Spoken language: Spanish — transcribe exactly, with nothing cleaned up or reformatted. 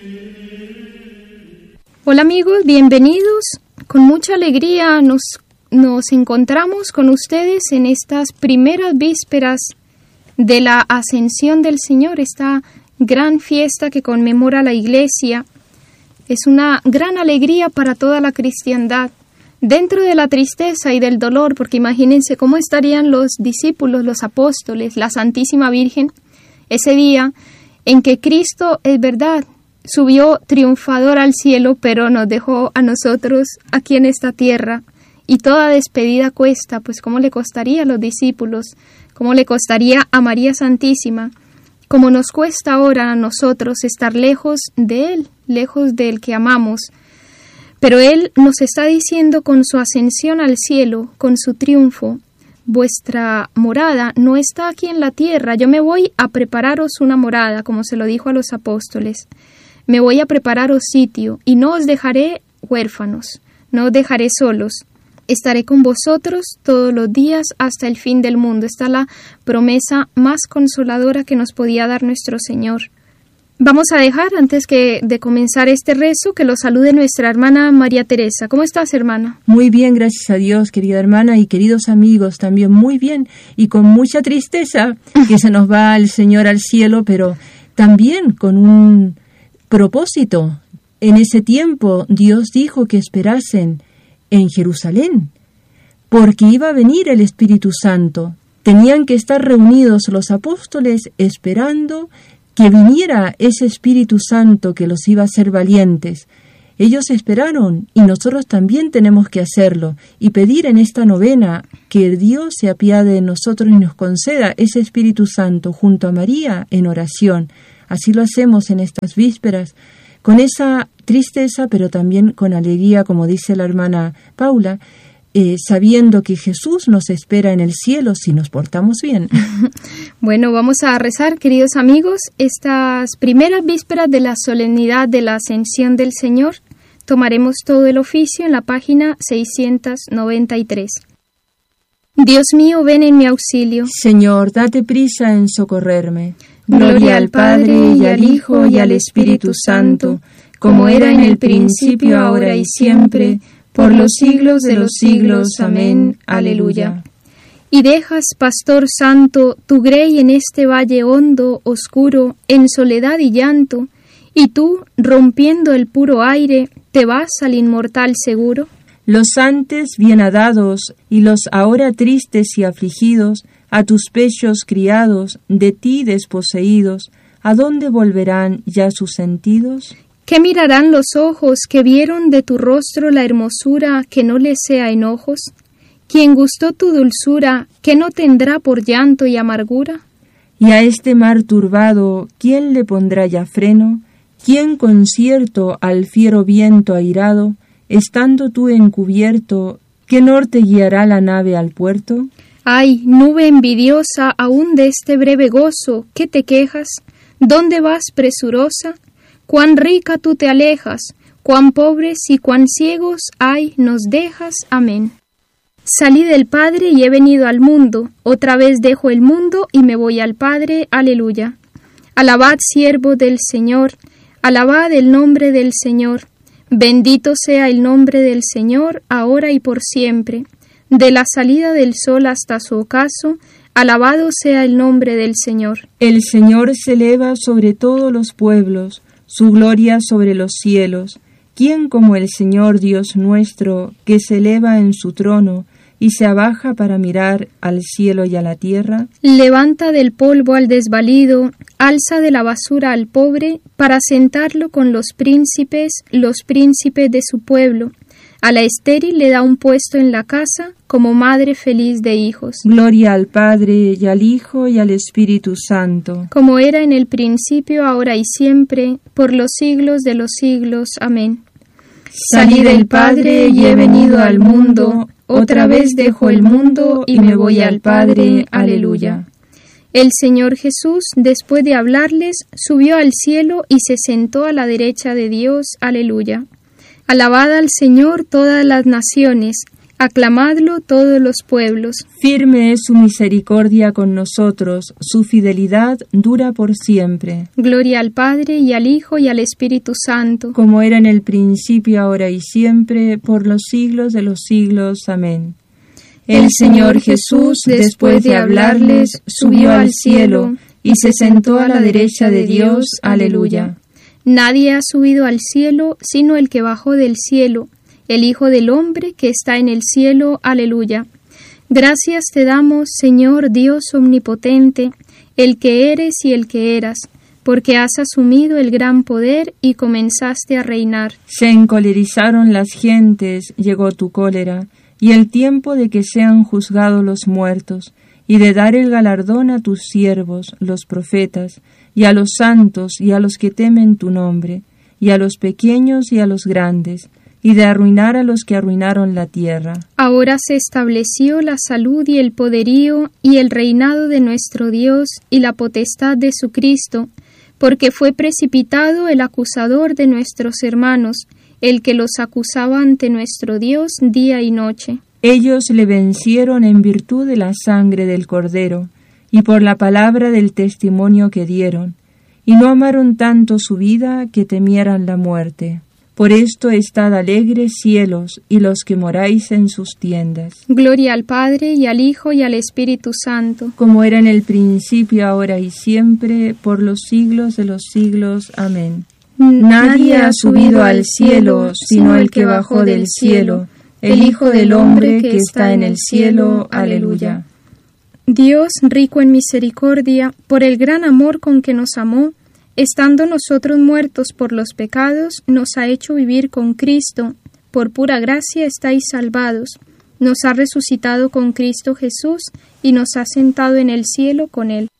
Hola amigos, bienvenidos. Con mucha alegría nos, nos encontramos con ustedes en estas primeras vísperas de la Ascensión del Señor, esta gran fiesta que conmemora la Iglesia. Es una gran alegría para toda la cristiandad, dentro de la tristeza y del dolor, porque imagínense cómo estarían los discípulos, los apóstoles, la Santísima Virgen, ese día en que Cristo, es verdad, subió triunfador al cielo, pero nos dejó a nosotros aquí en esta tierra. Y toda despedida cuesta, pues cómo le costaría a los discípulos, cómo le costaría a María Santísima, cómo nos cuesta ahora a nosotros estar lejos de Él, lejos del que amamos. Pero Él nos está diciendo con su ascensión al cielo, con su triunfo: vuestra morada no está aquí en la tierra, yo me voy a prepararos una morada, como se lo dijo a los apóstoles. Me voy a prepararos sitio y no os dejaré huérfanos, no os dejaré solos. Estaré con vosotros todos los días hasta el fin del mundo. Esta es la promesa más consoladora que nos podía dar nuestro Señor. Vamos a dejar, antes que de comenzar este rezo, que lo salude nuestra hermana María Teresa. ¿Cómo estás, hermana? Muy bien, gracias a Dios, querida hermana, y queridos amigos, también muy bien, y con mucha tristeza que se nos va el Señor al cielo, pero también con un propósito. En ese tiempo Dios dijo que esperasen en Jerusalén, porque iba a venir el Espíritu Santo. Tenían que estar reunidos los apóstoles esperando que viniera ese Espíritu Santo que los iba a hacer valientes. Ellos esperaron y nosotros también tenemos que hacerlo y pedir en esta novena que Dios se apiade de nosotros y nos conceda ese Espíritu Santo junto a María en oración. Así lo hacemos en estas vísperas, con esa tristeza, pero también con alegría, como dice la hermana Paula, eh, sabiendo que Jesús nos espera en el cielo si nos portamos bien. Bueno, vamos a rezar, queridos amigos, estas primeras vísperas de la solemnidad de la Ascensión del Señor. Tomaremos todo el oficio en la página seiscientos noventa y tres. Dios mío, ven en mi auxilio. Señor, date prisa en socorrerme. Gloria al Padre, y al Hijo, y al Espíritu Santo, como era en el principio, ahora y siempre, por los siglos de los siglos. Amén. Aleluya. Y dejas, Pastor Santo, tu grey en este valle hondo, oscuro, en soledad y llanto, y tú, rompiendo el puro aire, te vas al inmortal seguro. Los antes bienadados y los ahora tristes y afligidos, a tus pechos criados, de ti desposeídos, ¿a dónde volverán ya sus sentidos? ¿Qué mirarán los ojos que vieron de tu rostro la hermosura que no les sea enojos? ¿Quién gustó tu dulzura, que no tendrá por llanto y amargura? Y a este mar turbado, ¿quién le pondrá ya freno? ¿Quién concierto al fiero viento airado, estando tú encubierto, qué norte guiará la nave al puerto? Ay, nube envidiosa aún de este breve gozo, ¿qué te quejas? ¿Dónde vas presurosa? Cuán rica tú te alejas, cuán pobres y cuán ciegos, ay, nos dejas. Amén. Salí del Padre y he venido al mundo, otra vez dejo el mundo y me voy al Padre. Aleluya. Alabad, siervo del Señor, alabad el nombre del Señor. Bendito sea el nombre del Señor, ahora y por siempre. De la salida del sol hasta su ocaso, alabado sea el nombre del Señor. El Señor se eleva sobre todos los pueblos, su gloria sobre los cielos. ¿Quién como el Señor Dios nuestro, que se eleva en su trono y se abaja para mirar al cielo y a la tierra? Levanta del polvo al desvalido, alza de la basura al pobre, para sentarlo con los príncipes, los príncipes de su pueblo. A la estéril le da un puesto en la casa, como madre feliz de hijos. Gloria al Padre, y al Hijo, y al Espíritu Santo. Como era en el principio, ahora y siempre, por los siglos de los siglos. Amén. Salí del Padre y he venido al mundo, otra vez dejo el mundo y me voy al Padre. Aleluya. El Señor Jesús, después de hablarles, subió al cielo y se sentó a la derecha de Dios. Aleluya. Alabad al Señor todas las naciones, Aclamadlo todos los pueblos. Firme es su misericordia con nosotros, su fidelidad dura por siempre. Gloria al Padre, y al Hijo, y al Espíritu Santo. Como era en el principio, ahora y siempre, por los siglos de los siglos. Amén. El Señor Jesús, después de hablarles, subió al cielo y se sentó a la derecha de Dios. Aleluya. Nadie ha subido al cielo, sino el que bajó del cielo, el Hijo del Hombre que está en el cielo. Aleluya. Gracias te damos, Señor Dios omnipotente, el que eres y el que eras, porque has asumido el gran poder y comenzaste a reinar. Se encolerizaron las gentes, llegó tu cólera, y el tiempo de que sean juzgados los muertos, y de dar el galardón a tus siervos, los profetas, y a los santos, y a los que temen tu nombre, y a los pequeños y a los grandes, y de arruinar a los que arruinaron la tierra. Ahora se estableció la salud y el poderío y el reinado de nuestro Dios y la potestad de su Cristo, porque fue precipitado el acusador de nuestros hermanos, el que los acusaba ante nuestro Dios día y noche. Ellos le vencieron en virtud de la sangre del Cordero, y por la palabra del testimonio que dieron, y no amaron tanto su vida que temieran la muerte. Por esto estad alegres cielos y los que moráis en sus tiendas. Gloria al Padre, y al Hijo, y al Espíritu Santo. Como era en el principio, ahora y siempre, por los siglos de los siglos. Amén. Nadie ha subido al cielo, sino el que bajó del cielo, el Hijo del Hombre que está en el cielo. Aleluya. Dios, rico en misericordia, por el gran amor con que nos amó, estando nosotros muertos por los pecados, nos ha hecho vivir con Cristo. Por pura gracia estáis salvados. Nos ha resucitado con Cristo Jesús y nos ha sentado en el cielo con Él.